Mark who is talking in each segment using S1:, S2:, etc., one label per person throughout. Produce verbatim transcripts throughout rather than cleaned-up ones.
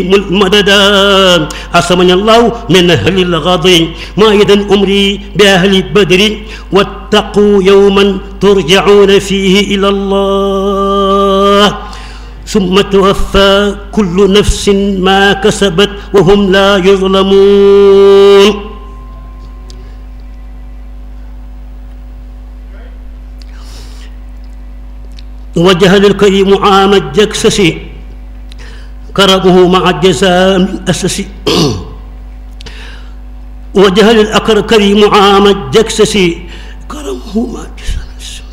S1: مددا عصمني الله من أهل الغض مائدا أمري بأهل بدر واتقوا يوما ترجعون فيه إلى الله ثم توفى كل نفس ما كسبت وهم لا يظلمون وجه للكريم عام الجكسس كرمه مع الجزاء من أسس وجه للأكر كريم عام الجكسس كرمه مع الجزاء.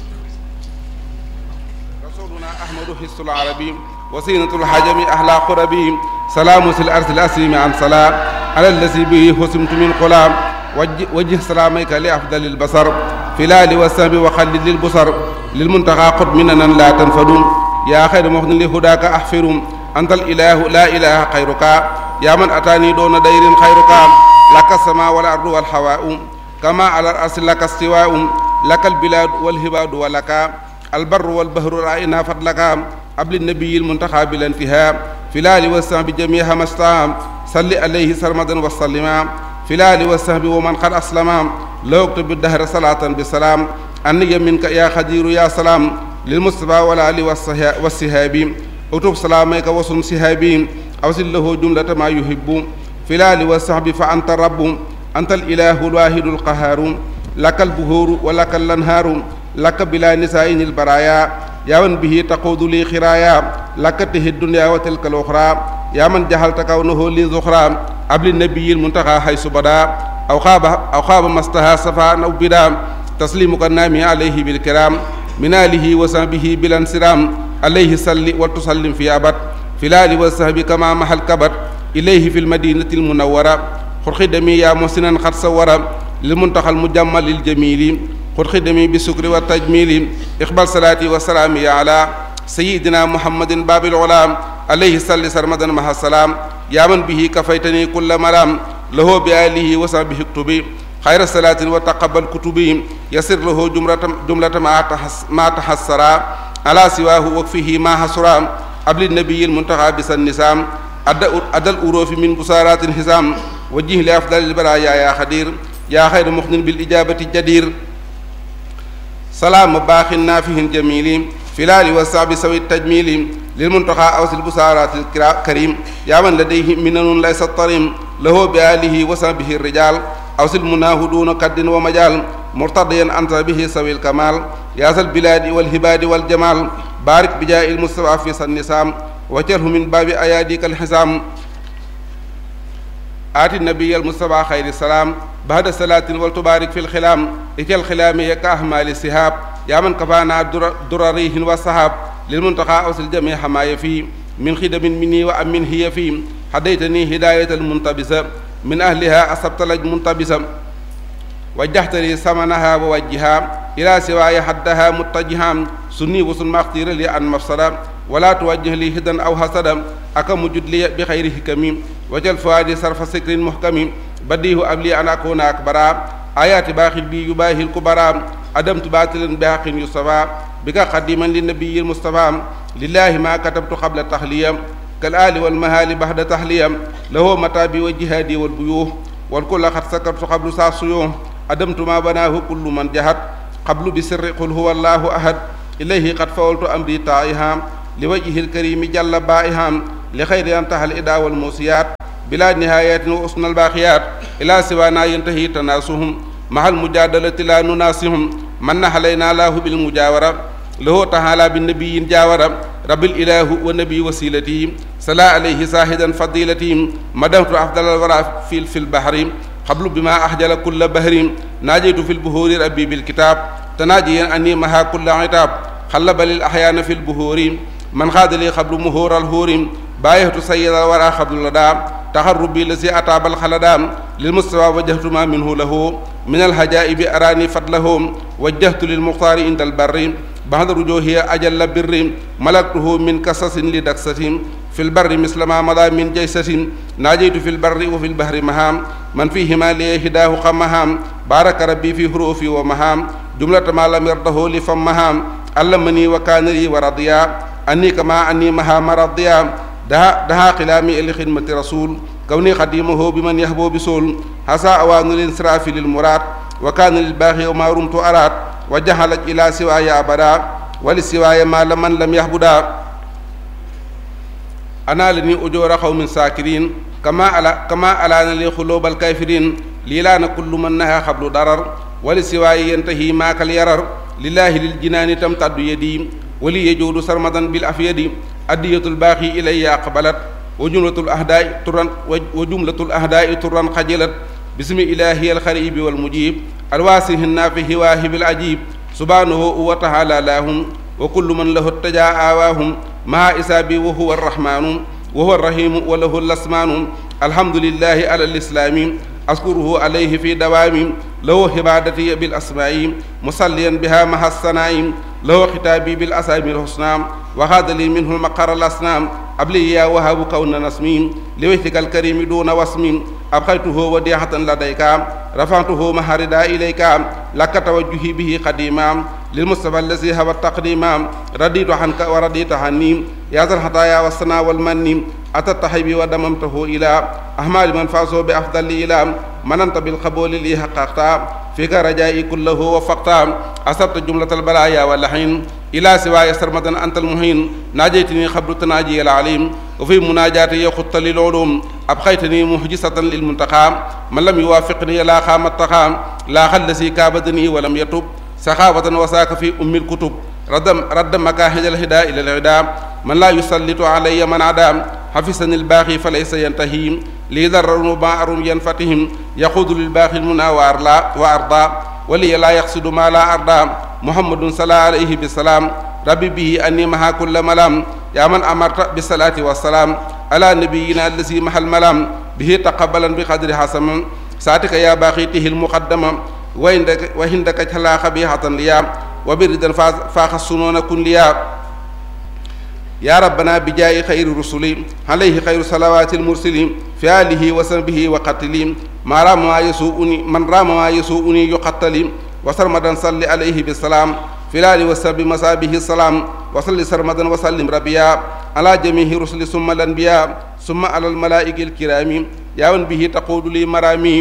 S2: رسولنا أحمد حس العربي وسينة الحجم أهلا قربي سلام الأرض الأسلم عن سلام على الذي به حسمت من قلام وجه سلامك لأفضل البصر في الآل والسهب وخلد للبصر للمنتقى قد مننا لا تنفدون يا خير مخن لهداك أحفرهم أنت الإله لا إله خيرك يا من أتاني دون دير خيرك لك السماء والأرض والهواء كما على الأرض لك استواء لك البلاد والهباد ولك البر والبحر رأينا فضلك قبل النبي المنتقى بلا انتهاء في الآل والسهب جميعها مستام صل عليه سرمدا وسلما في الآل والسهب ومن قد أسلم لو اكتب الدهر صلاة بسلام أني منك يا خدير يا سلام للمصطفى والآل والسهاب اكتب سلامك وصم سهابي أوصل له جملة ما يحب في الآل والسهب فأنت الرب أنت الإله الواحد القهار لك البهور ولك الأنهار لك بلا نساء البرايا يا من به تقود لي خرايا لك ته الدنيا وتلك الأخرى يا من جهلت كونه لي ذخرى قبل النبي المنتقى حيث بدا أو خاب أو خاب مستها صفا أو بدا تسليمك النامي عليه بالكرام من آله وصحبه بلا انسرام عليه صل وتسلم في أبد في الآل والصحب كما محل كبر إليه في المدينة المنورة خذ خدمي يا محسنا قد صور للمنتقى المجمل الجميل خذ خدمي بالسكر والتجميل اقبل صلاتي وسلامي على سيدنا محمد باب العلام عليه صل سرمدا مع السلام يا من به كفيتني كل مرام له بآله وصحبه اكتبي خير الصلاة وتقبل كتبي يسر له جملة جملة ما تحسرا على سواه وكفه ما حسرا قبل النبي المنتقى بس النسام أدى الأروف من بصارات الحزام وجه لأفضل البرايا يا خدير يا خير مخن بالإجابة الجدير سلام باخ نافه جميل في الآل والصعب سوي التجميل للمنتقى أوس البصارات الكريم يا من لديه منن ليس الطريم له بآله وصحبه الرجال أوس المناه دون كد ومجال مرتضيا أنت به سوي الكمال يا ذا البلاد والهباد والجمال بارك بجاء المصطفى في النسام وجره من باب أياديك الحزام آتي النبي المصطفى خير السلام بعد صلاة والتبارك في الخلام إك الخلام كأحمال السحاب يا من كفانا درريه والسحاب للمنتقى أوصل الجميع ما يفي من خدم مني وأمن هي في هديتني هداية المنتبسة من أهلها أصبت لج منتبسة وجهت لي ثمنها ووجهها إلى سواي حدها متجها سني وسن مختير لي عن مفسدا ولا توجه لي هدى أو حسدا أكم وجد لي بخير حكم وجل فؤادي صرف سكر محكم بديه أبلي أن أكون أكبرا آيات باخر بي يباهي الكبرى أدمت باطلا بحق يصفى بك قديما للنبي المصطفى لله ما كتبت قبل التحلية كالآل والمهال بعد تحلية له متابي وجهادي والبيوه والكل قد سكرت قبل ساسيوه أدمت ما بناه كل من جهد قبل بسر قل هو الله أحد إليه قد فولت أمري طائها لوجه الكريم جل بائها لخير ينتهى الإداء والموسيات بلا نهاية وأصن الباقيات إلى سوانا ينتهي تناسهم مع المجادلة لا نناسهم من علينا الله بالمجاورة له تعالى بالنبي جاورة رب الإله والنبي وسيلتي صلى عليه ساهدا فضيلتي مدمت أفضل الورى في في البحر قبل بما أحجل كل بحر ناجيت في البهور ربي بالكتاب تناجيا أني مها كل عتاب خلب للأحيان في البهور من خاد لي قبل مهور الهور بايهت سيد الورى قبل لدى تخربي الذي أتاب الخلدام للمستوى وجهت ما منه له من الهجائب أراني فضله وجهت للمختار عند البر بعد رجوه أجل بر ملكته من كسس لدكسة في البر مثل ما مضى من جيسة ناجيت في البر وفي البحر مهام من فيهما لي هداه قمهام بارك ربي في حروفي ومهام جملة ما لم يرضه لفمهام علمني وكان لي ورضيا أني كما أني مها مرضيا daha daha xilaami li xidmati rasul kawni xadimahu bi man yahbo bi sool hasa awaanu lin sirafi lil muraad wa kaana lil baaxi wa ma rumtu araat wa jaxalaj ila siwaaya abada wali siwaaya ma la man lam yahbuda ana la ni ujoora xawmin saakirin kama ala kama alaana li xuluubal kafirin lii laana kullu man naha xablu darar wali siwaaya yantahi maakal yarar lillahi lil jinaani tam taddu yedi wali yajuudu sarmadan bil afyadi addiyatul baaxi ilayya aqbalat wa jumlatul ahdaai turan wa jumlatul ahdaai turan xajalat bismi ilahi alxaribi walmujib alwaasihi naafihi waahibil ajib subhanahu wa taala lahum wa kullu man lahu tajaa aawaahum maa isaabi wa huwa arrahmanu wa huwa arrahimu wa lahu lasmaanu alhamdulillahi ala lislaami askuruhu alayhi fi dawaami lahu xibaadati bil asmaai musalliyan biha maha sanaa'i lahu xitaabi bil asaami lhusna wa xaadali minhu lmaqara lasnaam abli yaa wahabu kawna nasmi li wajhika alkarimi duna wasmi abxaytuhu wadihatan ladayka rafa'tuhu maharida ilayka laka tawajjuhi bihi qadima lilmustafa allazi hawa taqdima raditu anka wa radita anni ya zal hataya wasana wal manni atattahibi wa damamtahu ila ahmali man faso bi afdali ila mananta bil qabuli li haqqaqta fika rajai kullahu wa faqta asabta jumlatal balaya wal lahin ila siwaya sarmadan antal muhin najaytini khabru tanaji al alim wa fi munajati yakhutta lil ulum abkhaytani muhjisatan lil muntaqa man lam yuwafiqni la khamat taqa la khallasi kabadani wa lam yatub saxaawatan wasaaka fi ummil kutub raddam radda makaahijal hidaa ilal hidaa man laa yusallitu alayya man adaam xafisani lbaaxi fa laysa yantahi lii dararun ma arum yanfatihim yaquudu lilbaaxi lmuna wa arla wa arda waliya laa yaqsidu ma laa arda muhammadun sala alayhi bisalaam rabbi bihi anni maha kulla malaam yaa man amarta bisalaati wasalaam ala nabiyina allazi mahal malaam bihi taqabalan bi qadri hasaman saatika yaa baaxi tihil muqaddama wa indaka wa indaka calaa xabixatan liya wa biridan faaxa sunoona kun liya yaa rabbana bi jaayi xayri rusuli alayhi xayru salawaati lmursili fi alihi wa sahbihi wa qatili ma raama maa yasuuni man raama maa yasuuni yuqattali wa sarmadan salli alayhi bisalaam fi laali wa sahbi masaabihi salaam wa salli sarmadan wa sallim rabbiya ala jamihi rusuli summa lanbiya summa ala almalaa'iki alkiraami yaawan bihi taquudu li maraami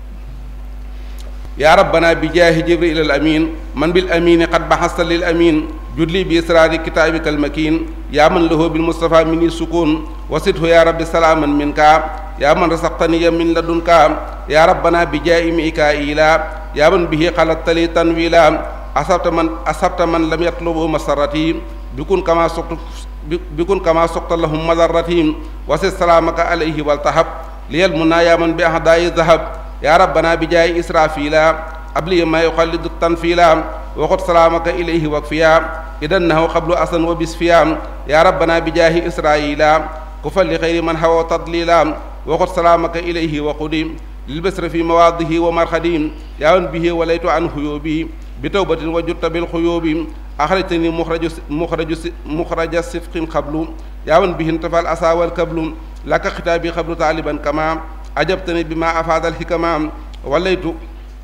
S2: yaa rabbana bi jaahi jibril al amin man bil amini qad baxasta lil amin judli bi israari kitaabika al makin yaa man lahu bil mustafa mini sukun wasidhu yaa rabbi salaaman minka yaa man rasaqtaniya min ladunka yaa rabbana bi jaahi mikaila yaa man bihi xalattali tanwila asabta man asabta man lam yatlubu masarati bikun kama soqtu bikun kama soqta lahum madarrati wasid salaamaka alayhi waltahab liyal muna yaa man bi ahdaayi zahab yaa rabbana bi jaayi israfila abli ma yuxallidu tanfila waxut salaamaka ilayhi wakfiya idan nahu xablu asan wa bisfiya yaa rabbana bi jaahi israila ku falli xayri man hawa tadlila waxut salaamaka ilayhi waqudi lilbasra fi mawaadihi wa marxadi yaawan bihi walaytu an xuyubi bi tawbatin wa jutta bil xuyubi axrajtani muxraju muxraju muxraja sifqin xablu yaawan bihi intafal asa wal kablu laka xitaabi xablu taaliban kama ajabtani bi ma afaadal xikama walaytu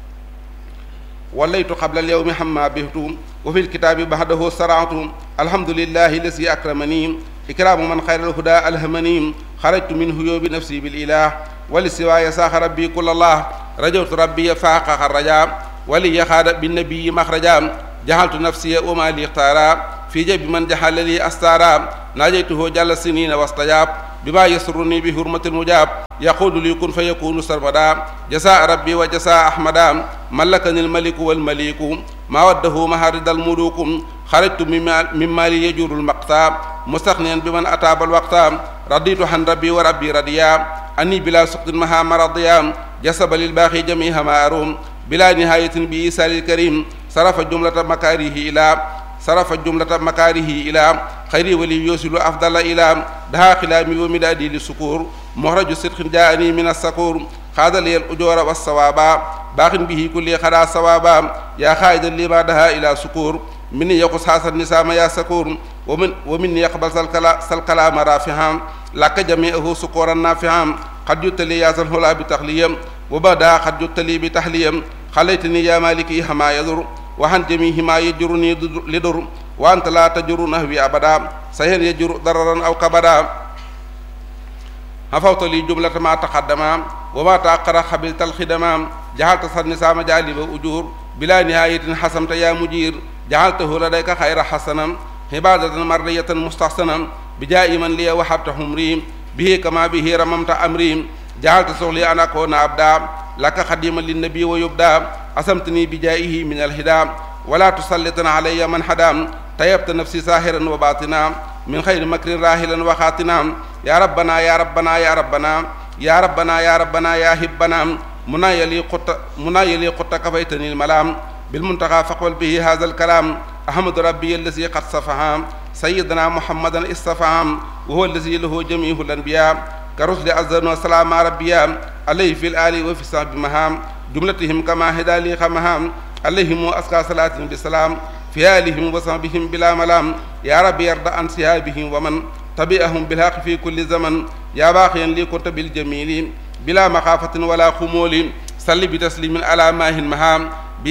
S2: walaytu qabla al yawmi hamma bihtu wa fi lkitaabi baxdahu saraatu alhamdulillahi lasi akramani ikraamu man xayral huda alhamani xarajtu min huyubi nafsi bil ilah wali siwaaya saaxa rabbi kullallah rajawtu rabbiya faaqa xarraja wali yaxaada binnabiyi maxraja jaxaltu nafsiya wa ma li ixtaara fi jabi man jaxala li astaara naajaytuhu jalla sinina wastajab bima yasuruni bi hurmatil mujab yaqulu li kun fa yakunu sarmada jasa rabbi wa jasa ahmada malakani almaliku walmaliku ma waddahu maharidal mulukum xarajtu min mali yajuru lmaqta mustaxniyan bi man ataaba alwaqta raditu han rabbi wa rabbi radiya anni bila suqtin maha maradiya jasaba lilbaaxi jamiha ma arum bila nihayatin bi isalil karim sarafa jumlata makarihi ila sarafa jumlata makarihi ila xayri wali yosilu afdala ila daha xilaami wa midaadi li sukur moxraju sidqin jaani min assakur xaadaliyal ujoora wa sawaaba baaxin bihi kulli xadaa sawaaba yaa xaayidan lima daha ila sukur min ni yaqus xaasal nisaama yaa sakur wa min wa min ni yaqbal sal kala sal kalaama rafiham lakka jamiahu sukuran nafiham xad juttali yaa sal xulaa bi taxliyam wa bada xad juttali bi taxliyam xalaytani yaa maliki xama yadur waxan jamihi ma yajuruni lidur wa anta la tajuru nahwi abada sahen yajuru dararan aw kabada عفوت لي جملة ما تقدم وما تأخر خبلت الخدمة جعلت النساء مجالب أجور بلا نهاية حسمت يا مجير جعلته لديك خير حسنا عبادة مرضية مستحسنا بجاء من لي وحبت حمري به كما به رممت أمري جعلت سغلي أن أكون أبدا لك خديما للنبي ويبدا أسمتني بجائه من الهدى ولا تسلطن علي من حدا طيبت نفسي ساهرا وباطنا من خير مكر راهلا وخاتنا يا ربنا يا ربنا يا ربنا يا ربنا يا ربنا يا هبنا منا يلي قط منا يلي قط كفيتني الملام بالمنتقى فقبل به هذا الكلام أحمد ربي الذي قد صفها سيدنا محمدا اصطفاهم وهو الذي له جميع الأنبياء كرسل أزل وسلام ربيا عليه في الآل وفي الصحب مهام جملتهم كما هدى لي خمهام عليهم أسكى صلاة بسلام في آلهم وصحبهم بلا ملام يا رب يرضى عن سيابهم ومن تبعهم بالحق في كل زمن يا باقيا لي كنت بالجميل بلا مخافة ولا خمول صل بتسليم على ماه مهام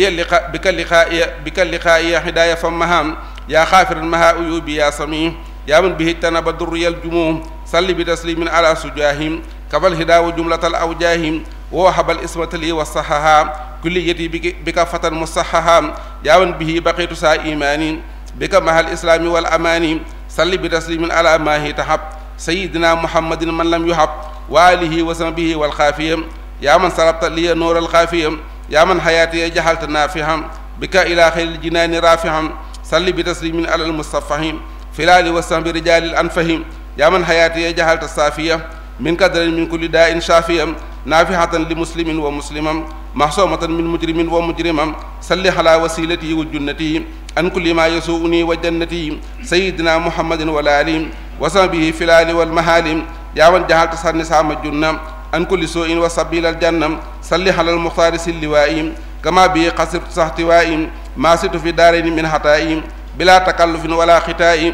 S2: بك اللقاء بك اللقاء هداية فمهام يا خافر المها أيوب يا سميع يا من به التنب الدري الجموم صل بتسليم على سجاهم قبل هدا وجملة الأوجاهم ووهب الإسمة لي والصحها كليتي بك فتى مصحها يا من به بقيت سا إيماني بك مع الإسلام والأمان صل بتسليم على ما هي تحب سيدنا محمد من لم يحب وآله وصحبه والخافية يا من سربت لي نور الخافية يا من حياتي جعلت نافعا بك إلى خير الجنان رافعا صل بتسليم على المصطفى في الآل والصحب رجال الأنفهم يا من حياتي جعلت صافية من قدر من كل داء شافيا نافعة لمسلم ومسلما محصومة من مجرم ومجرما صل على وسيلتي وجنتي عن كل ما يسوءني وجنتي سيدنا محمد والآل وصحبه في الآل والمهال يا من جعلت سنسام الجنة عن كل سوء وسبيل الجنة صل على المختار سلوائي كما به قصرت سحتوائي ما ست في دارين من حتائي بلا تكلف ولا ختائي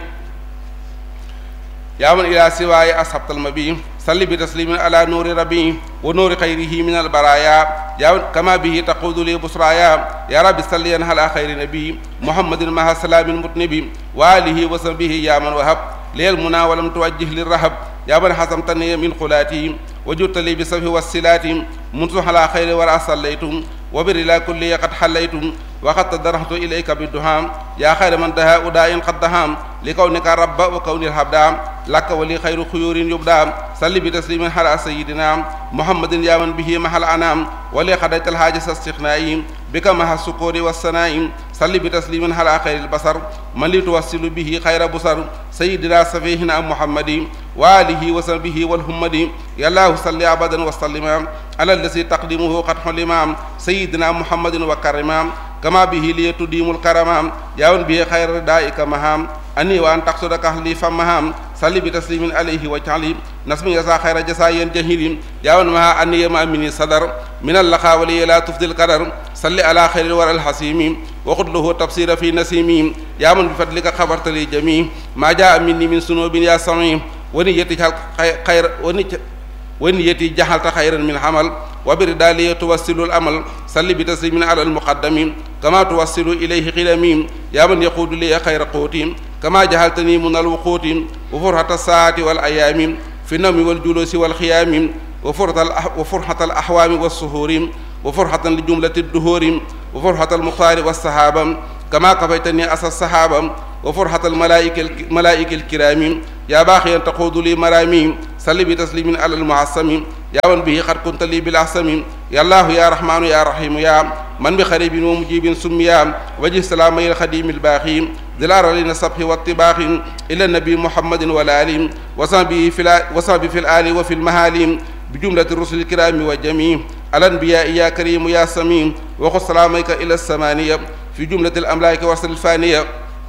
S2: يا من إلى سواي أصحبت المبي صل بتسليم على نور ربي ونور خيره من البرايا يا كما به تقود لي بصرايا يا رب صل على خير نبي محمد مع سلام المتنبي وآله وصحبه يا من وهب لي المنى ولم توجه للرهب يا من حسمتني من خلاتي وجدت لي بسفه والسلات منذ على خير ولا صليتم وبر إلى كل قد حليتم وقد تدرحت إليك بالدهام يا خير من دها أداء قد دهام لكونك رب وكون الحبدام لك ولي خير خيور يبدام صل بتسليم على سيدنا محمد يا من به محل أنام ولي قضيت الحاجة استغنائي بك مع السكور والسنائم صل بتسليم على خير البصر من لتوصل به خير بصر سيدنا سفيهنا محمد وآله وصحبه والهمد يا الله صل أبدا وسلم على الذي تقدمه قد حلم سيدنا محمد وكرم كما به لي تديم الكرم يا من به خير ردائك مهام أني وأن تقصدك أهلي فمهام صل بتسليم عليه وجعله نسمي يسا خير جسايا جهيل يا من مها أني ما مني صدر من اللقاء ولي لا تفضل القدر صل على خير الورى الحسيم وخذ له تبصير في نسيم يا من بفضلك خبرت لي جميع ما جاء مني من سنوب يا سميع ونيتي خير ونيتي جهلت خيرا من حمل وبردالي توصل الأمل صل بتسليم على المقدم كما توصل إليه قدمي يا من يقود لي خير قوتي كما جهلتني من الوقوت وفرحة الساعة والأيام في النوم والجلوس والخيام وفرحة الأحوام والسهور وفرحة لجملة الدهور وفرحة المختار والصحابة كما كفيتني أسى الصحابة وفرحة الملائكة الملائكة الكرام يا باقيا تقود لي مرامي صل بتسليم على المعصم يا من به قد كنت لي بالأحسم يا الله يا رحمن يا رحيم يا من بخريب ومجيب سميا وجه سلامي الخديم الباقي دلار لنا الصبح والطباخ إلى النبي محمد والآل وصحبه في وصحبه في الآل وفي المهال بجملة الرسل الكرام والجميع الأنبياء يا كريم يا سميع وخذ سلامك إلى السمانية في جملة الأملاك وصل الفانية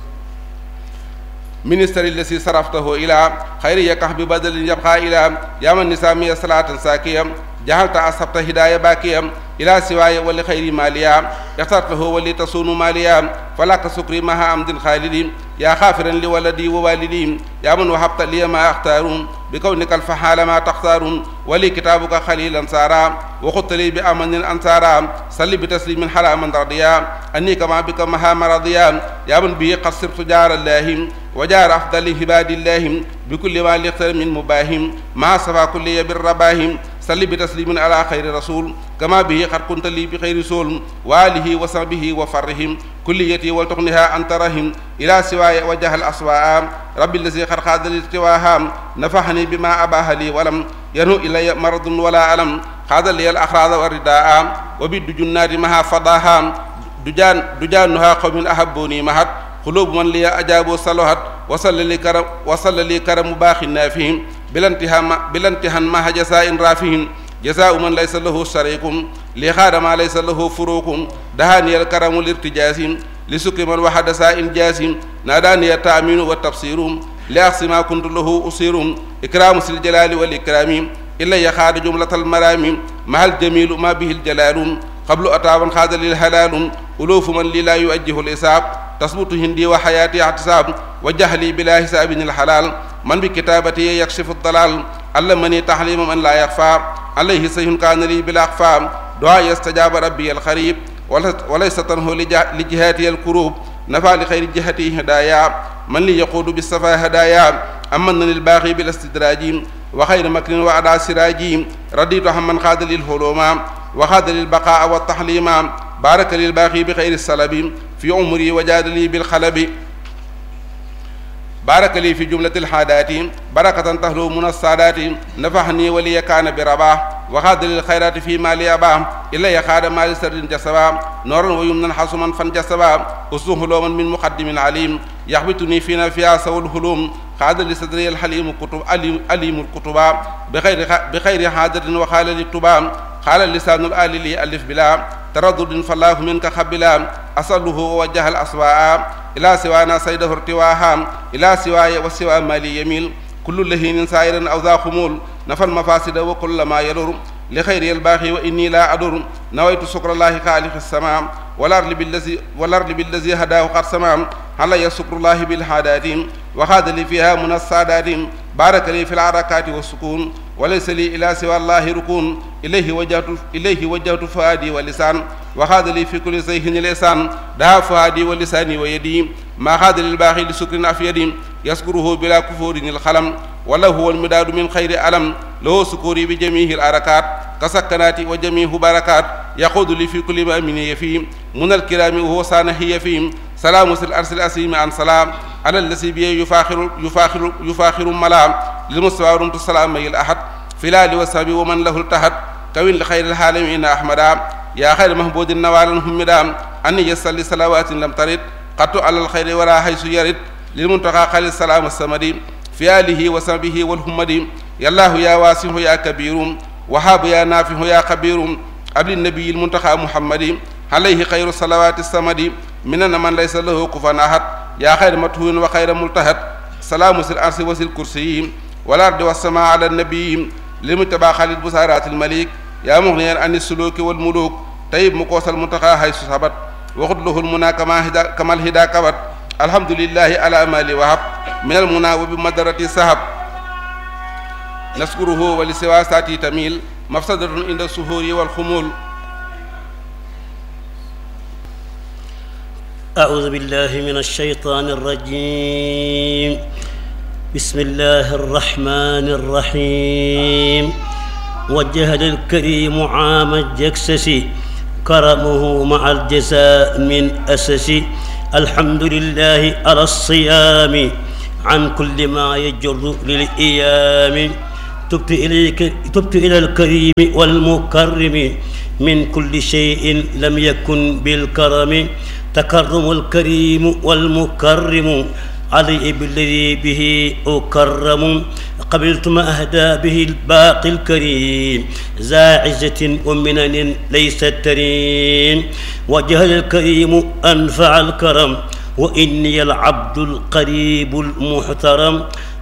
S2: منستر الذي صرفته إلى خير يكح ببدل يبقى إلى يا من نسامي صلاة ساكية جعلت أصبت هداية باكية إلى سواي ولخير ماليا اخترته ولتصون ماليا فلك سكري مها أمد خالد يا خافرا لولدي ووالدي يا من وهبت لي ما أختار بكونك الفحال ما تختار ولي كتابك خليلا سارا وخط لي بأمن أنصارا صل بتسليم حراما رضيا أني كما بك مهام رضيا يا من به قد صرت جار الله وجار أفضل عباد الله بكل ما ليختر من مباهم ما صفى كل بالرباهم صل بتسليم على خير رسول كما به قد كنت لي بخير رسول وآله وصحبه وفرهم كليتي ولتغنها أنت رحم إلى سواي وجه الأسواء ربي الذي قد خاذ الالتواها نفحني بما أباه لي ولم ينهو إلي مرض ولا ألم خاذ لي الأخراض والرداء وبد جنات مها فضاها دجان دجانها قوم أحبوني مهد قلوب من لي أجابوا صلوات وصل لي كرم وصل لي كرم باخ نافهم بلا انتهان ما جزاء رافهم جزاء من ليس له شريك لخاد ما ليس له فروق دهاني الكرم الارتجاز لسك من وحد ساء جاز ناداني التأمين والتبصير لأقصى ما كنت له أصير إكرام الجلال والإكرام إلا يخاد جملة المرام مع الجميل ما به الجلال قبل أتابا خاد للحلال ألوف من لي لا يؤجه الإساب تثبت هندي وحياتي احتساب وجهلي بلا حساب الحلال من بكتابتي يكشف الضلال علمني تحليم من لا يخفى عليه سيف كان لي بلا أخفى دعاء يستجاب ربي الخريب وليس تنه لجهاتي الكروب نفع لخير جهتي هدايا من لي يقود بالصفا هدايا أمن الباغي بالاستدراج وخير مكر وعدا سراجي رديت هم من خاد للهلوم وخاد للبقاء والتحليم بارك للباغي بخير السلب في عمري وجاد لي بالخلب بارك لي في جملة الحادات بركة تهلو من السادات نفحني ولي كان برباه وخاد للخيرات في مالي أباه إلا يخاد مال سر جسبا نورا ويمنا حسما فانجسبا أسوه لوما من مقدم عليم يحبتني فينا فيها سوى الهلوم خاد لصدري الحليم كتب أليم الكتبا بخير بخير حاجة وخال للكتبا قال اللسان الآل لي ألف بلا تردد فالله منك خبلا أصله ووجه الأسواء إلى سوانا سيده ارتواها إلى سواي وسوى مالي يميل كل لهين سائر أو ذا خمول نفى المفاسد وكل ما يلور لخير الباقي وإني لا أدر نويت شكر الله خالق السماء والأرض بالذي والأرض بالذي هداه قد سمام علي شكر الله بالحادات وخاد لي فيها من السادات بارك لي في العركات والسكون وليس لي إلى سوى الله ركون إليه وجهت إليه وجهت فؤادي ولسان وخاد لي في كل زيه لسان دها فؤادي ولساني ويدي ما خاد للباقي لسكر أفيدي يذكره بلا كفور الخلم وله هو المداد من خير ألم له سكوري بجميع الأركات كسكنات وجميع بركات يقود لي في كل ما من يفيم من الكرام وهو صانه فيهم سلام الأرس الأسيم عن سلام على الذي بيه يفاخر يفاخر يفاخر ملام للمستوى رمت السلام الأحد فلال وسبي ومن له التحد كوين لخير العالمين أحمدا يا خير محبود النوال همدا أني يصلي صلوات لم ترد قط على الخير ولا حيث يرد للمنتقى خير السلام السمدي في آله وصحبه والهمد يا الله يا واسع يا كبير وهاب يا نافع يا خبير قبل النبي المنتقى محمد عليه خير الصلوات السمد مننا من ليس له كفوا أحد يا خير متهون وخير ملتهد سلام الأرض وسل الكرسي والأرض والسماء على النبي لمتبع خالد بسارات الملك يا مغنيا عن السلوك والملوك طيب مقوس المنتقى حيث ثبت وخذ له المنى كما هدا كما الهدى كبت الحمد لله على ما لي وهب من المنى وبمدرة السحب نشكره ولسوى ساتي تميل مفسدة عند السهور والخمول.
S1: أعوذ بالله من الشيطان الرجيم. بسم الله الرحمن الرحيم. وجه للكريم عام الجكسس كرمه مع الجزاء من أسس. الحمد لله على الصيام عن كل ما يجر للإيام. تبت إليك تبت إلى الكريم والمكرم من كل شيء لم يكن بالكرم. تكرم الكريم والمكرم علي بالذي به أكرم. قبلت ما أهدى به الباقي الكريم ذا عزة ومنن ليست تريم. وجه الكريم أنفع الكرم وإني العبد القريب المحترم.